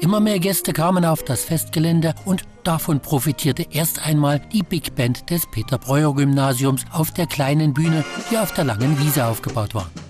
Immer mehr Gäste kamen auf das Festgelände und davon profitierte erst einmal die Big Band des Peter-Breuer-Gymnasiums auf der kleinen Bühne, die auf der Langen Wiese aufgebaut war.